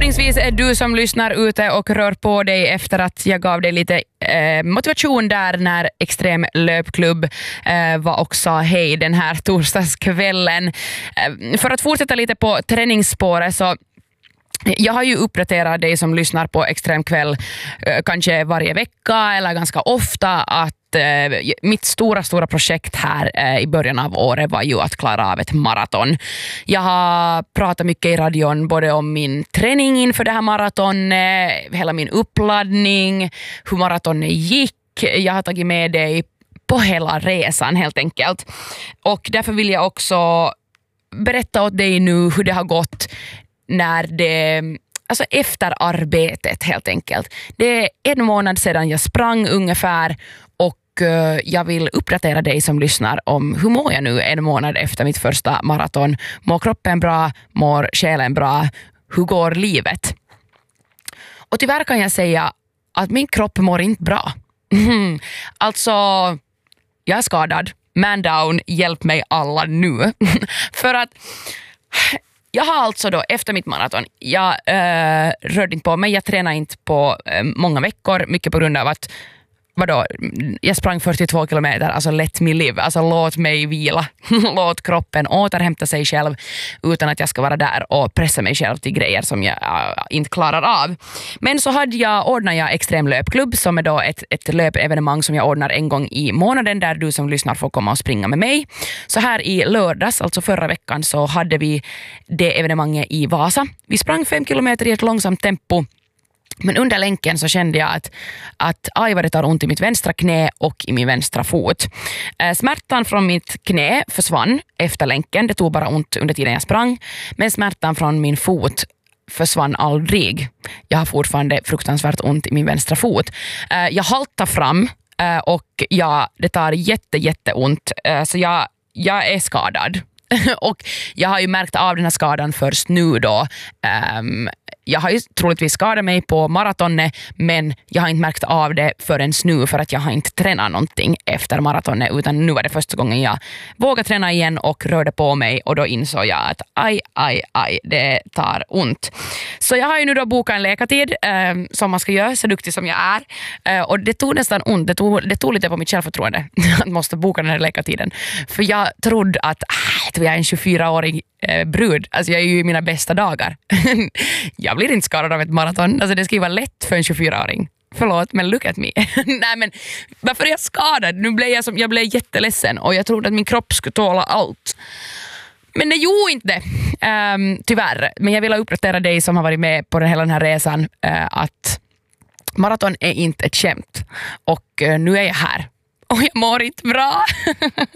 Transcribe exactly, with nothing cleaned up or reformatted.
Förhoppningsvis är du som lyssnar ute och rör på dig efter att jag gav dig lite eh, motivation där när Extrem löpklubb eh, var och sa hej den här torsdagskvällen. Eh, för att fortsätta lite på träningsspåret så jag har ju uppdaterat dig som lyssnar på Extremkväll eh, kanske varje vecka eller ganska ofta att eh, mitt stora, stora projekt här eh, i början av året var ju att klara av ett maraton. Jag har pratat mycket i radion både om min träning inför det här maraton, eh, hela min uppladdning, hur maratonet gick. Jag har tagit med dig på hela resan helt enkelt. Och därför vill jag också berätta åt dig nu hur det har gått när det, alltså efter arbetet helt enkelt. Det är en månad sedan jag sprang ungefär och uh, jag vill uppdatera dig som lyssnar om hur mår jag nu en månad efter mitt första maraton. Mår kroppen bra? Mår själen bra? Hur går livet? Och tyvärr kan jag säga att min kropp mår inte bra. Alltså, jag är skadad. Man down, hjälp mig alla nu. För att jag har alltså då efter mitt maraton, jag äh, rörde inte på mig, jag tränade inte på äh, många veckor, mycket på grund av att vadå, jag sprang fyrtiotvå kilometer, alltså let me live, alltså låt mig vila, låt kroppen återhämta sig själv utan att jag ska vara där och pressa mig själv till grejer som jag äh, inte klarar av. Men så hade jag, ordnade jag Extrem löpklubb som är då ett, ett löpevenemang som jag ordnar en gång i månaden där du som lyssnar får komma och springa med mig. Så här i lördags, alltså förra veckan, så hade vi det evenemanget i Vasa. Vi sprang fem kilometer i ett långsamt tempo. Men under länken så kände jag att, att aj vad det tar ont i mitt vänstra knä och i min vänstra fot. Eh, smärtan från mitt knä försvann efter länken. Det tog bara ont under tiden jag sprang. Men smärtan från min fot försvann aldrig. Jag har fortfarande fruktansvärt ont i min vänstra fot. Eh, jag haltar fram eh, och ja, det tar jätte, jätte ont. Eh, så jag, jag är skadad. Och jag har ju märkt av den här skadan först nu då. Um, jag har ju troligtvis skadat mig på maratonet, men jag har inte märkt av det förrän nu för att jag har inte tränat någonting efter maratonet, utan nu var det första gången jag vågade träna igen och rörde på mig och då insåg jag att aj, aj, aj, det tar ont. Så jag har ju nu då bokat en läkartid um, som man ska göra, så duktig som jag är. Uh, och det tog nästan ont, det tog, det tog lite på mitt självförtroende att måste boka den här läkartiden. För jag trodde att äh, jag är en tjugofyraårig eh, brud. Alltså jag är ju i mina bästa dagar. Jag blir inte skadad av ett maraton. Alltså det ska ju vara lätt för en tjugofyraåring. Förlåt, men look at me. Nej men, varför är jag skadad? Nu blev jag, som, jag blev jätteledsen och jag trodde att min kropp skulle tåla allt. Men det gjorde inte det. Um, tyvärr. Men jag vill uppdatera dig som har varit med på den, hela den här resan uh, att maraton är inte ett skämt. Och uh, nu är jag här. Och jag mår inte bra.